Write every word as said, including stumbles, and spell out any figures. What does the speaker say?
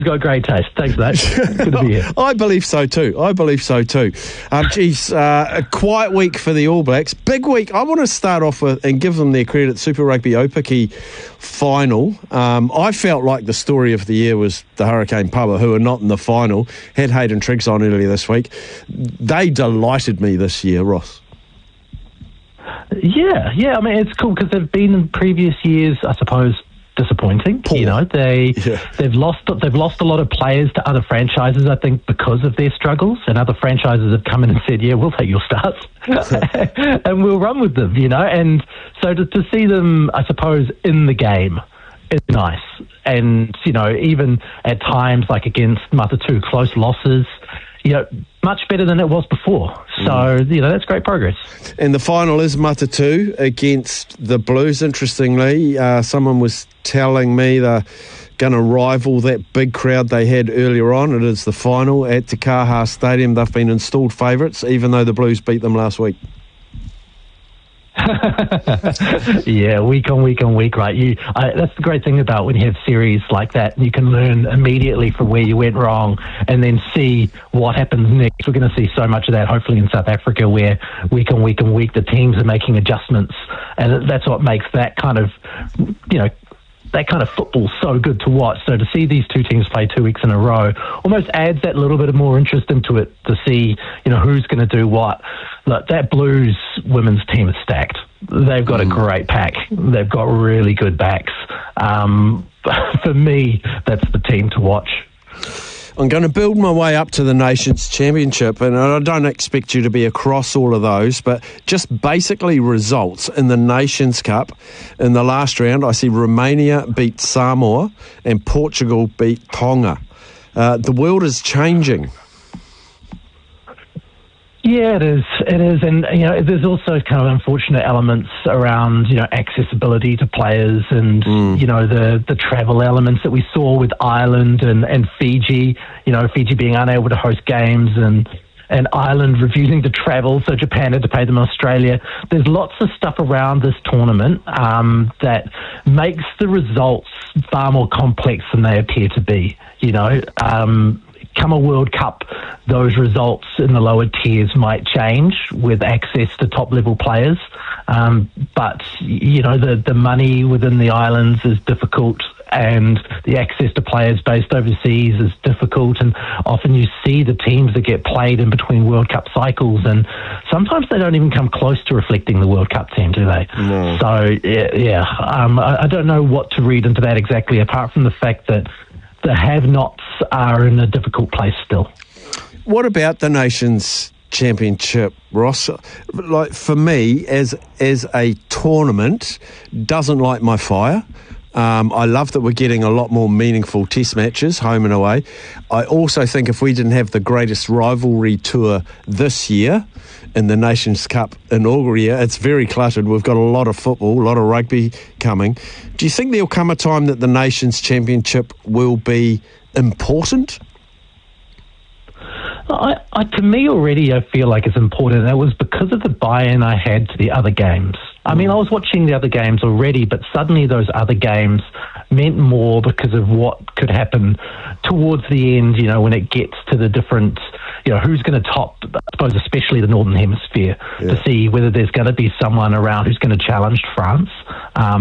got great taste. Thanks, mate. Good to be here. I believe so too. I believe so too. Um, geez, uh, a quiet week for the All Blacks. Big week. I want to start off with and give them their credit. Super Rugby Aupiki final. Um, I felt like the story of the year was the Hurricane Papa, who are not in the final. Had Hayden Triggs on earlier this week. They delighted me this year, Ross. Yeah, yeah. I mean, it's cool because they've been in previous years, I suppose, disappointing. Poor. You know, they yeah. they've lost they've lost a lot of players to other franchises, I think, because of their struggles. And other franchises have come in and said, "Yeah, we'll take your stars and we'll run with them." You know, and so to, to see them, I suppose, in the game is nice. And you know, even at times like against Matatu, close losses, you know, much better than it was before. So, mm. you know, that's great progress. And the final is Matatu against the Blues, interestingly. Uh, someone was telling me they're going to rival that big crowd they had earlier on. It is the final at Te Kaha Stadium. They've been installed favourites, even though the Blues beat them last week. Yeah, week on week on week, right? You, I, that's the great thing about when you have series like that. You can learn immediately from where you went wrong and then see what happens next. We're going to see so much of that, hopefully, in South Africa, where week on week on week the teams are making adjustments, and that's what makes that kind of, you know, that kind of football so good to watch. So to see these two teams play two weeks in a row almost adds that little bit of more interest into it to see, you know, who's going to do what. Look, that Blues women's team is stacked. They've got mm. a great pack. They've got really good backs. Um, for me, that's the team to watch. I'm going to build my way up to the Nations Championship, and I don't expect you to be across all of those, but just basically results in the Nations Cup. In the last round, I see Romania beat Samoa and Portugal beat Tonga. Uh, the world is changing. Yeah, it is. It is. And, you know, there's also kind of unfortunate elements around, you know, accessibility to players and, mm. you know, the, the travel elements that we saw with Ireland and, and Fiji, you know, Fiji being unable to host games and, and Ireland refusing to travel, so Japan had to pay them in Australia. There's lots of stuff around this tournament um, that makes the results far more complex than they appear to be, you know. Um Come a World Cup, those results in the lower tiers might change with access to top-level players. Um, but, you know, the, the money within the islands is difficult and the access to players based overseas is difficult. And often you see the teams that get played in between World Cup cycles and sometimes they don't even come close to reflecting the World Cup team, do they? No. So, yeah, yeah um, I, I don't know what to read into that exactly, apart from the fact that the have-nots are in a difficult place still. What about the Nations Championship, Ross? Like, for me, as as a tournament, doesn't light my fire. Um, I love that we're getting a lot more meaningful test matches, home and away. I also think if we didn't have the greatest rivalry tour this year in the Nations Cup inaugural year, it's very cluttered. We've got a lot of football, a lot of rugby coming. Do you think there'll come a time that the Nations Championship will be important? I, I, to me already, I feel like it's important. It was because of the buy-in I had to the other games. I mean, I was watching the other games already, but suddenly those other games meant more because of what could happen towards the end, you know, when it gets to the different, you know, who's going to top, I suppose, especially the Northern Hemisphere, yeah. to see whether there's going to be someone around who's going to challenge France. Um,